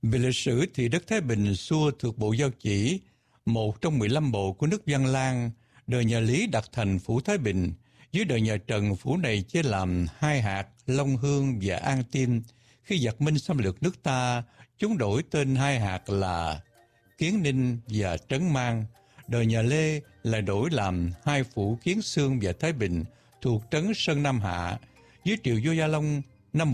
Về lịch sử thì đất Thái Bình xưa thuộc bộ Giao Chỉ, một trong 15 bộ của nước Văn Lang. Đời nhà Lý đặt thành phủ Thái Bình. Dưới đời nhà Trần, phủ này chia làm hai hạt Long Hương và An Tiên. Khi giặc Minh xâm lược nước ta, chúng đổi tên hai hạt là Kiến Ninh và Trấn Mang. Đời nhà Lê lại đổi làm hai phủ Kiến Xương và Thái Bình thuộc trấn Sơn Nam Hạ. Dưới triều vua Gia Long năm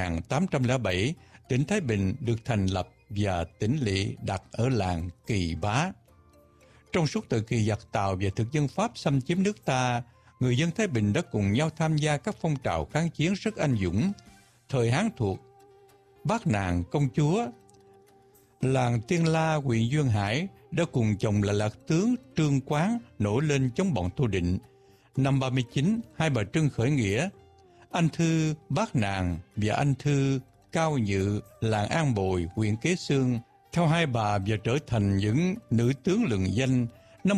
1807, tỉnh Thái Bình được thành lập và tỉnh lỵ đặt ở làng Kỳ Bá. Trong suốt thời kỳ giặc Tàu và thực dân Pháp xâm chiếm nước ta, người dân Thái Bình đã cùng nhau tham gia các phong trào kháng chiến rất anh dũng. Thời Hán thuộc Bát Nàng công chúa, làng Tiên La, huyện Duyên Hải đã cùng chồng là lạc tướng Trương Quán nổi lên chống bọn Tô Định. Năm 39, hai bà Trưng khởi nghĩa. Anh Thư Bát Nàng và anh Thư Cao Nhự, làng An Bồi, huyện Kế Xương, theo hai bà và trở thành những nữ tướng lừng danh. Năm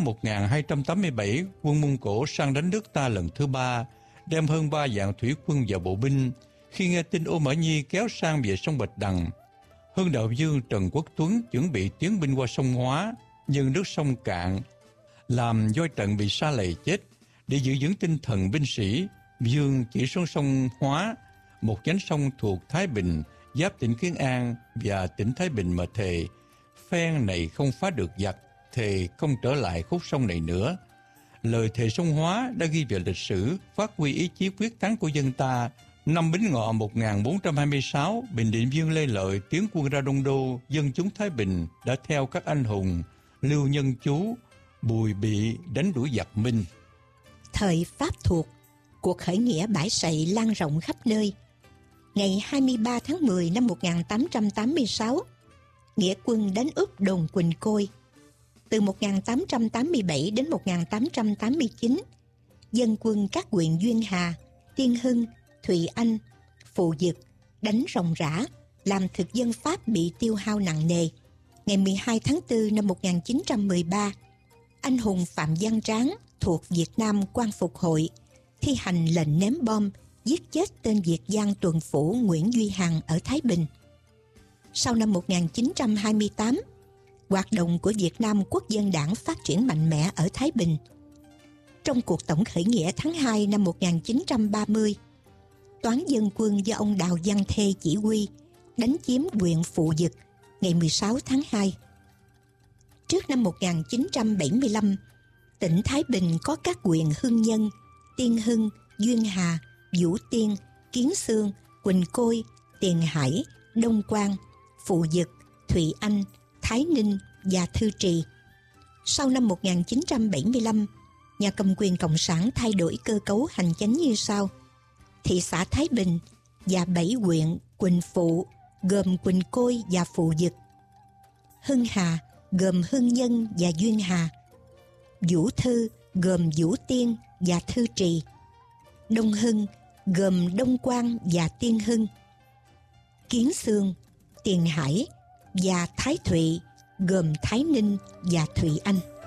1287, quân Mông Cổ sang đánh nước ta lần thứ ba, đem hơn 3 vạn thủy quân và bộ binh. Khi nghe tin Ô Mã Nhi kéo sang về sông Bạch Đằng, Hưng đạo vương Trần Quốc Tuấn chuẩn bị tiến binh qua sông Hóa, nhưng nước sông cạn, làm Voi Trận bị sa lầy chết. Để giữ vững tinh thần binh sĩ, vương chỉ xuống sông Hóa, một nhánh sông thuộc Thái Bình, giáp tỉnh Kiến An và tỉnh Thái Bình mà thề: phen này không phá được giặc, thề không trở lại khúc sông này nữa. Lời thề sông Hóa đã ghi về lịch sử, phát huy ý chí quyết thắng của dân ta. Năm Bính Ngọ 1426, Bình Định Vương Lê Lợi tiến quân ra Đông Đô, dân chúng Thái Bình đã theo các anh hùng Lưu Nhân Chú, Bùi Bị đánh đuổi giặc Minh. Thời Pháp thuộc, cuộc khởi nghĩa bãi sậy lan rộng khắp nơi. Ngày 23 tháng 10 năm 1886, nghĩa quân đánh úp đồn Quỳnh Côi. Từ 1887 đến 1889, dân quân các huyện Duyên Hà, Tiên Hưng, Thụy Anh, Phù Dực đánh ròng rã, làm thực dân Pháp bị tiêu hao nặng nề. Ngày 12 tháng 4 năm 1913, anh hùng Phạm Văn Tráng thuộc Việt Nam Quang Phục Hội thi hành lệnh ném bom giết chết tên Việt Giang tuần phủ Nguyễn Duy Hằng ở Thái Bình. Sau năm 1928, hoạt động của Việt Nam Quốc dân Đảng phát triển mạnh mẽ ở Thái Bình. Trong cuộc tổng khởi nghĩa tháng 2 năm 1930, toán dân quân do ông Đào Văn Thê chỉ huy đánh chiếm huyện Phù Dực ngày 16 tháng 2. Trước năm 1975, tỉnh Thái Bình có các huyện Hưng Nhân, Tiên Hưng, Duyên Hà, Vũ Tiên, Kiến Xương, Quỳnh Côi, Tiền Hải, Đông Quang, Phù Dực, Thụy Anh, Thái Ninh và Thư Trì. Sau năm 1975, nhà cầm quyền Cộng sản thay đổi cơ cấu hành chánh như sau: thị xã Thái Bình và 7 huyện Quỳnh Phụ gồm Quỳnh Côi và Phù Dực, Hưng Hà gồm Hưng Nhân và Duyên Hà, Vũ Thư gồm Vũ Tiên và Thư Trì, Đông Hưng gồm Đông Quang và Tiên Hưng, Kiến Xương, Tiền Hải và Thái Thụy gồm Thái Ninh và Thụy Anh.